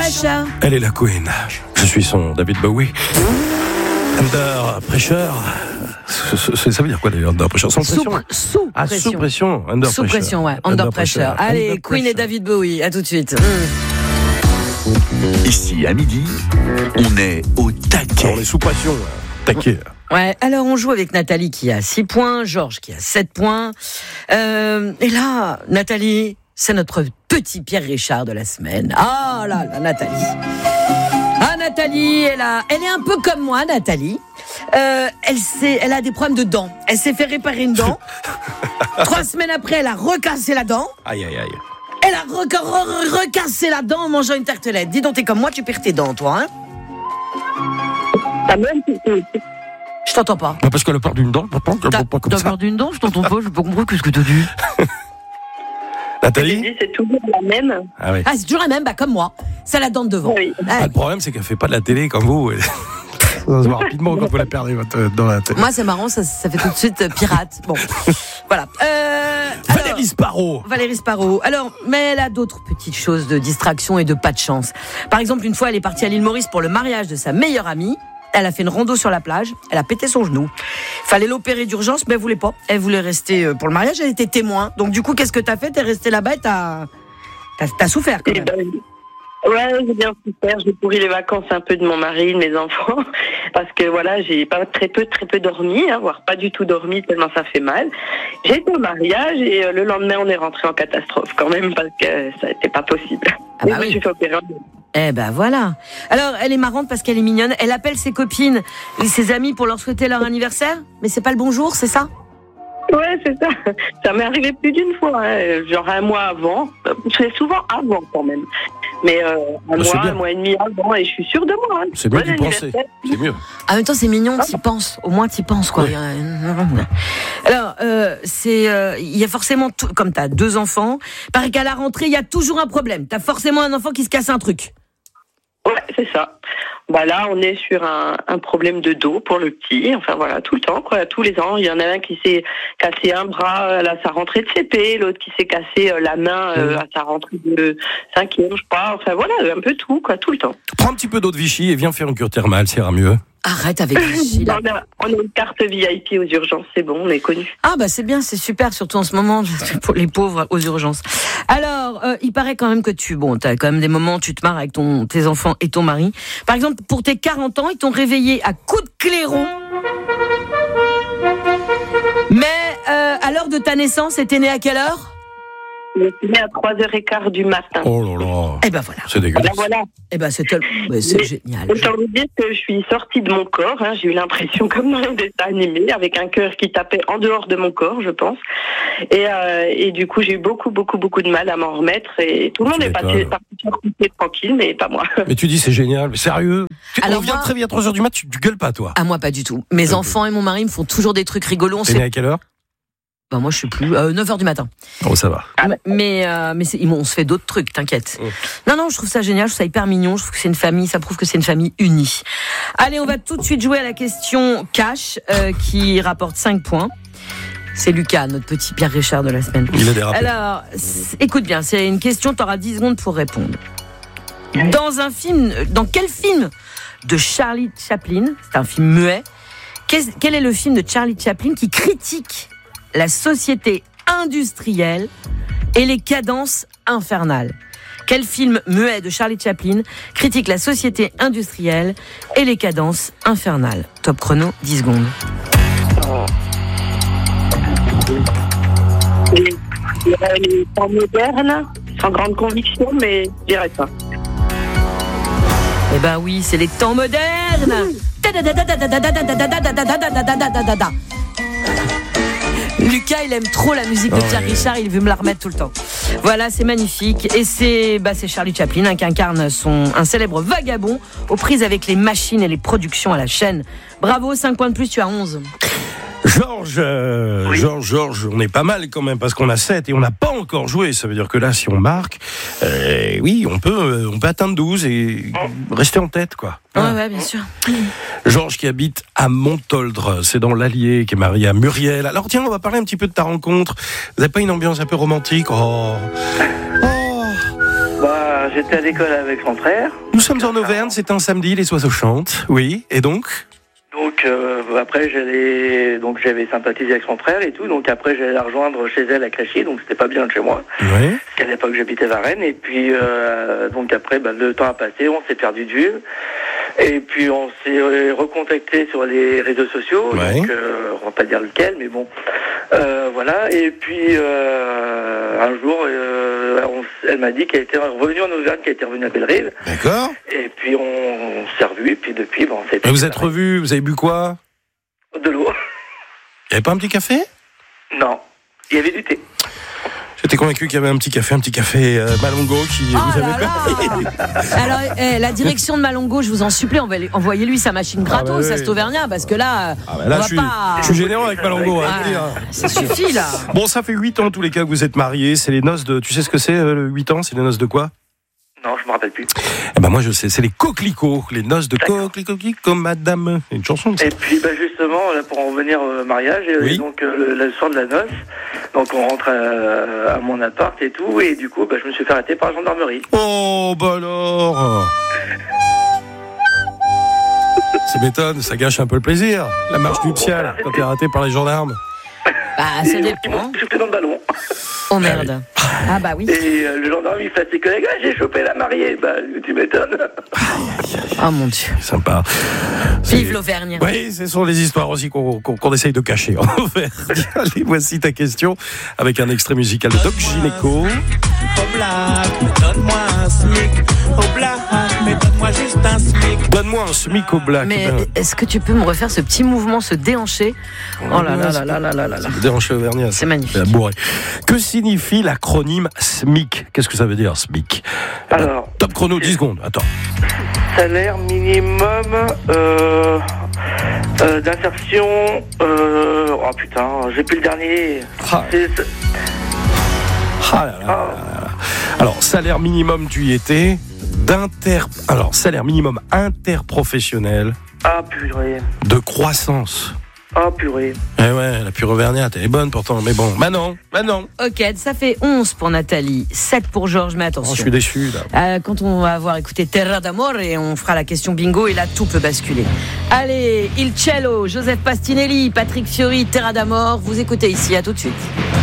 Pressure. Elle est la queen. Je suis son David Bowie. Under Pressure. Ça veut dire quoi d'ailleurs, Under Pressure? Sans pression? Sous pression. Sous pression. Under Sous Pressure. pression, ouais. Under Pressure. Allez, Under Queen Pressure. et David Bowie, à tout de suite. Ici, à midi, on est au taquet. On est sous pression. Taquet. Ouais, alors on joue avec Nathalie qui a 6 points, Georges qui a 7 points. Et là, Nathalie, c'est notre petit Pierre Richard de la semaine. Ah là là, Nathalie. Ah, Nathalie, elle est un peu comme moi, Nathalie. Elle a des problèmes de dents. Elle s'est fait réparer une dent. 3 semaines après, elle a recassé la dent. Aïe, aïe, aïe. Elle a recassé la dent en mangeant une tartelette. Dis donc, t'es comme moi, tu perds tes dents, toi, hein? Je t'entends pas. Parce qu'elle a peur d'une dent, pourtant, T'as pas comme ça. peur d'une dent? Je t'entends pas, je peux comprendre qu'est-ce que t'as dit. Nathalie? C'est toujours la même. Ah oui. Ah, c'est toujours la même, comme moi. C'est la dent de devant. Oui. Ah, Le problème, c'est qu'elle fait pas de la télé comme vous. Ça se voit rapidement quand vous la perdez dans la tête. moi, c'est marrant, ça fait tout de suite pirate. Bon, voilà. Valérie Sparrow. Valérie Sparrow. Alors, mais elle a d'autres petites choses de distraction et de pas de chance. Par exemple, une fois, elle est partie à l'île Maurice pour le mariage de sa meilleure amie. Elle a fait une rando sur la plage. Elle a pété son genou. Fallait l'opérer d'urgence, mais elle voulait pas. Elle voulait rester pour le mariage. Elle était témoin. Donc, du coup, qu'est-ce que t'as fait? T'es restée là-bas et t'as souffert quand même. Ouais, j'ai bien souffert. J'ai pourri les vacances un peu de mon mari, de mes enfants, parce que voilà, j'ai pas très peu dormi, voire pas du tout dormi tellement ça fait mal. J'ai été au mariage et le lendemain on est rentré en catastrophe quand même parce que ça n'était pas possible. Ah bah Et je me oui. suis fait opérer. Eh ben voilà. Alors, elle est marrante parce qu'elle est mignonne. Elle appelle ses copines et ses amis pour leur souhaiter leur anniversaire. Mais c'est pas le bonjour, c'est ça? Ouais, c'est ça. Ça m'est arrivé plus d'une fois, genre un mois avant. C'est souvent avant quand même. Mais c'est bien. un mois et demi avant, et je suis sûre de moi. C'est mieux Bon d'y penser. anniversaire. C'est mieux. En même temps, c'est mignon, t'y penses. Au moins, t'y penses, quoi. Oui. Alors, il y a forcément, comme t'as 2 enfants, paraît qu'à la rentrée, il y a toujours un problème. T'as forcément un enfant qui se casse un truc. Ouais, c'est ça. Bah là, on est sur un problème de dos pour le petit. Enfin voilà, tout le temps, quoi. Tous les ans, il y en a un qui s'est cassé un bras à sa rentrée de CP, l'autre qui s'est cassé la main à sa rentrée de 5e, je crois. Enfin voilà, un peu tout, quoi, tout le temps. Prends un petit peu d'eau de Vichy et viens faire une cure thermale, ça ira mieux. Arrête avec Vichy, là. On a une carte VIP aux urgences, c'est bon, on est connu. Ah bah c'est bien, c'est super, surtout en ce moment, pour les pauvres aux urgences. Alors, il paraît quand même que t'as quand même des moments où tu te marres avec tes enfants et ton mari. Par exemple, pour tes 40 ans, ils t'ont réveillé à coups de clairon. Mais à l'heure de ta naissance, t'es né à quelle heure? Je suis née à 3h15 du matin. Oh là là. Eh ben voilà. C'est dégueulasse. Voilà. Eh ben c'est génial. Autant vous dire que je suis sortie de mon corps, j'ai eu l'impression comme dans les dessins animés, avec un cœur qui tapait en dehors de mon corps, je pense. Et du coup, j'ai eu beaucoup de mal à m'en remettre. Et tout le monde est parti tranquille, mais pas moi. Mais tu dis c'est génial, mais sérieux? Alors On vient moi- très vite à 3h du mat, tu gueules pas toi? Ah moi pas du tout. Mes enfants et mon mari me font toujours des trucs rigolos. T'es né à quelle heure? Ben moi je sais plus. 9h du matin. Oh ça va. Mais on se fait d'autres trucs, t'inquiète. Non, je trouve ça génial, je trouve ça hyper mignon, je trouve que c'est une famille, ça prouve que c'est une famille unie. Allez, on va tout de suite jouer à la question cash qui rapporte 5 points. C'est Lucas, notre petit Pierre Richard de la semaine. Il a dérapé. Alors, écoute bien, c'est une question, t'auras 10 secondes pour répondre. Dans quel film de Charlie Chaplin, c'est un film muet, quel est le film de Charlie Chaplin qui critique la société industrielle et les cadences infernales? Quel film muet de Charlie Chaplin critique la société industrielle et les cadences infernales? Top chrono, 10 secondes. Les temps modernes, sans grande conviction, mais je dirais ça. Eh ben oui, c'est les temps modernes. Lucas, il aime trop la musique de Pierre Richard, il veut me la remettre tout le temps. Voilà, c'est magnifique. Et c'est Charlie Chaplin qui incarne un célèbre vagabond aux prises avec les machines et les productions à la chaîne. Bravo, 5 points de plus, tu as 11. Georges, on est pas mal quand même parce qu'on a 7 et on n'a pas encore joué. Ça veut dire que là, si on marque, on peut atteindre 12 et rester en tête, quoi. Ouais, bien sûr. Georges qui habite à Montoldre, c'est dans l'Allier, qui est marié à Muriel. Alors tiens, on va parler un petit peu de ta rencontre. Vous n'avez pas une ambiance un peu romantique? Bah, j'étais à l'école avec mon frère. Nous sommes en Auvergne, c'est un samedi, les oiseaux chantent. Oui, et donc Donc après j'avais sympathisé avec son frère et tout. Donc après j'allais la rejoindre chez elle à Créchy. Donc c'était pas bien de chez moi. Oui. Parce qu'à l'époque j'habitais Varennes. Et puis donc après le temps a passé, on s'est perdu de vue. Et puis on s'est recontacté sur les réseaux sociaux. Ouais. Donc on va pas dire lequel, mais bon. Voilà. Et puis un jour elle m'a dit qu'elle était revenue en Auvergne, qu'elle était revenue à Bellerive. D'accord. Et puis on s'est revus. Et puis depuis on s'est. Et vous êtes revus, vous avez bu quoi? De l'eau. Il n'y avait pas un petit café? Non, il y avait du thé. J'étais convaincu qu'il y avait un petit café Malongo qui vous avait permis. Alors, la direction de Malongo, je vous en supplie, envoyez-lui sa machine gratos, ouais. à cet Auvergnat, parce que là, Là, on je va pas... suis généreux avec Malongo. Ah, Hein, dire. ça suffit, là. Bon, ça fait 8 ans en tous les cas que vous êtes mariés. C'est les noces de... Tu sais ce que c'est, le 8 ans? C'est les noces de quoi? Non, je me rappelle plus. Eh ben moi je sais, c'est les coquelicots, les noces de coquelicots, madame. C'est une chanson de ça. Et puis justement, là, pour en revenir au mariage, Oui. et donc le soir de la noce, donc on rentre à mon appart et tout, et du coup je me suis fait arrêter par la gendarmerie. Oh bah alors. Ça m'étonne, ça gâche un peu le plaisir. La marche nuptiale quand t'es raté par les gendarmes. Bah, ça Et dépend. ils m'ont chopé dans le ballon. Oh merde. Ah bah oui. Et le gendarme il fait à ses collègues, j'ai chopé la mariée. Bah tu m'étonnes. Oh mon Dieu. Sympa. Vive l'Auvergne. Oui, ce sont les histoires aussi qu'on essaye de cacher en Auvergne. Allez, voici ta question avec un extrait musical de Doc Gynéco. Donne-moi un SMIC au black, mais donne-moi juste un SMIC. Donne-moi un SMIC au black. Mais est-ce que tu peux me refaire ce petit mouvement, se déhancher? Oh là là là là là là là là. Déhanché auvergnat. C'est magnifique. La bourrée. Que signifie l'acronyme SMIC? Qu'est-ce que ça veut dire, SMIC? Alors, Top chrono, 10 secondes. Attends. salaire minimum d'insertion. Oh putain, j'ai plus le dernier. Ah. C'est- Ah là là là là. Alors, salaire minimum tu y étais. Alors, salaire minimum interprofessionnel Ah purée. de croissance. Ah purée. Eh ouais, la pure auvergnate, elle est bonne pourtant, mais bon. Bah non. Ok, ça fait 11 pour Nathalie, 7 pour Georges, mais Oh, attention. je suis déçu là. Quand on va avoir écouté Terra d'Amore et on fera la question bingo et là tout peut basculer. Allez, Il Cello, Joseph Pastinelli, Patrick Fiori, Terra d'Amore, vous écoutez ici, à tout de suite.